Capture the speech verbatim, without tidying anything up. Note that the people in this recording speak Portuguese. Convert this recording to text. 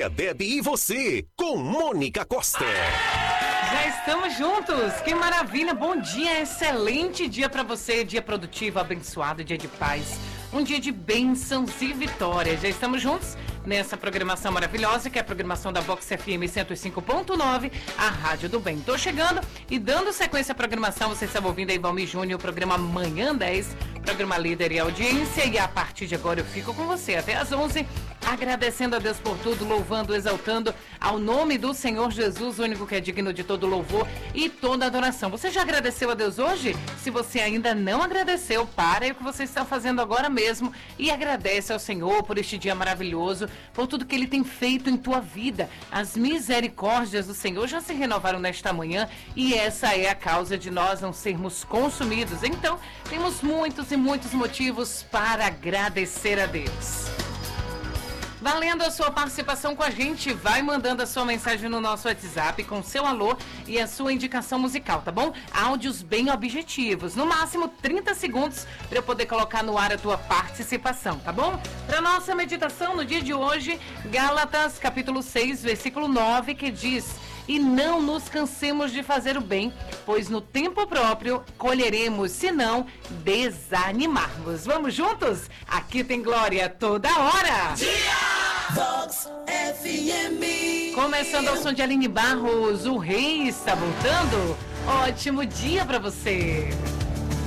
Tia Deb e você, com Mônica Costa. Já estamos juntos, que maravilha, bom dia, excelente dia para você, dia produtivo, abençoado, dia de paz, um dia de bênçãos e vitórias. Já estamos juntos nessa programação maravilhosa, que é a programação da Vox F M cento e cinco ponto nove, a Rádio do Bem. Tô chegando e dando sequência à programação, você estava ouvindo aí Valmir Júnior, o programa Manhã dez, programa líder e audiência, e a partir de agora eu fico com você até às onze, agradecendo a Deus por tudo, louvando, exaltando ao nome do Senhor Jesus, o único que é digno de todo louvor e toda adoração. Você já agradeceu a Deus hoje? Se você ainda não agradeceu, para o que você está fazendo agora mesmo e agradece ao Senhor por este dia maravilhoso, por tudo que Ele tem feito em tua vida. As misericórdias do Senhor já se renovaram nesta manhã e essa é a causa de nós não sermos consumidos. Então, temos muitos e muitos motivos para agradecer a Deus. Valendo a sua participação com a gente, vai mandando a sua mensagem no nosso WhatsApp com seu alô e a sua indicação musical, tá bom? Áudios bem objetivos, no máximo trinta segundos para eu poder colocar no ar a tua participação, tá bom? Para nossa meditação no dia de hoje, Gálatas capítulo seis, versículo nove, que diz: e não nos cansemos de fazer o bem, pois no tempo próprio colheremos, se não desanimarmos. Vamos juntos? Aqui tem glória toda hora! Dia! Vox F M. Começando ao som de Aline Barros, o Rei está voltando. Ótimo dia pra você!